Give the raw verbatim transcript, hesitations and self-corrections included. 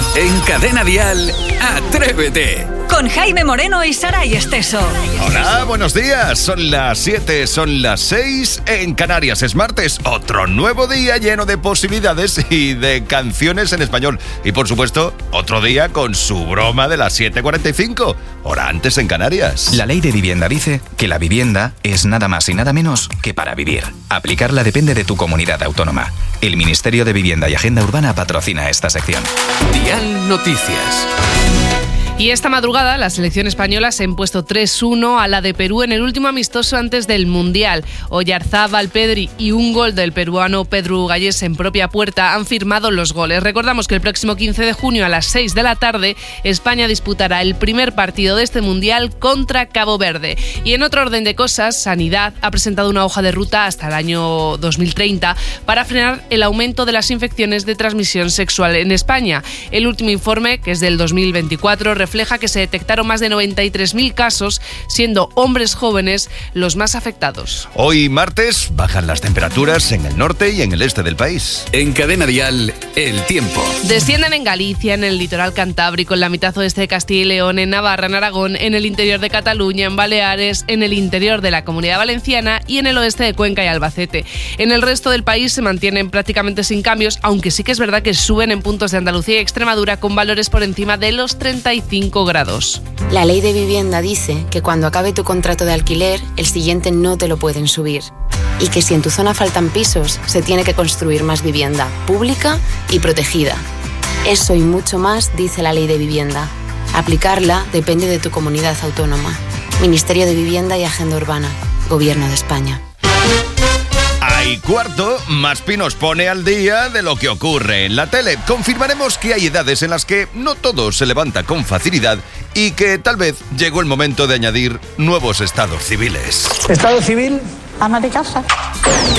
En Cadena Dial, Atrévete. Con Jaime Moreno y Saray Esteso. Hola, buenos días. Son las siete, son las seis. En Canarias es martes. Otro nuevo día lleno de posibilidades y de canciones en español. Y por supuesto, otro día con su broma de las siete cuarenta y cinco. Hora antes en Canarias. La ley de vivienda dice que la vivienda es nada más y nada menos que para vivir. Aplicarla depende de tu comunidad autónoma. El Ministerio de Vivienda y Agenda Urbana patrocina esta sección. Dial Noticias. Y esta madrugada la selección española se ha impuesto tres uno a la de Perú en el último amistoso antes del Mundial. Oyarzábal, Pedri y un gol del peruano Pedro Gallés en propia puerta han firmado los goles. Recordamos que el próximo quince de junio a las seis de la tarde España disputará el primer partido de este Mundial contra Cabo Verde. Y en otro orden de cosas, Sanidad ha presentado una hoja de ruta hasta el año dos mil treinta para frenar el aumento de las infecciones de transmisión sexual en España. El último informe, que es del dos mil veinticuatro, refleja que se detectaron más de noventa y tres mil casos, siendo hombres jóvenes los más afectados. Hoy martes bajan las temperaturas en el norte y en el este del país. En Cadena Dial, el tiempo. Descienden en Galicia, en el litoral cantábrico, en la mitad oeste de Castilla y León, en Navarra, en Aragón, en el interior de Cataluña, en Baleares, en el interior de la Comunidad Valenciana y en el oeste de Cuenca y Albacete. En el resto del país se mantienen prácticamente sin cambios, aunque sí que es verdad que suben en puntos de Andalucía y Extremadura con valores por encima de los treinta y cinco grados. La ley de vivienda dice que cuando acabe tu contrato de alquiler, el siguiente no te lo pueden subir. Y que si en tu zona faltan pisos, se tiene que construir más vivienda pública y protegida. Eso y mucho más dice la ley de vivienda. Aplicarla depende de tu comunidad autónoma. Ministerio de Vivienda y Agenda Urbana. Gobierno de España. Y cuarto, Maspi nos pone al día de lo que ocurre en la tele. Confirmaremos que hay edades en las que no todo se levanta con facilidad y que tal vez llegó el momento de añadir nuevos estados civiles. Estado civil, ama de casa.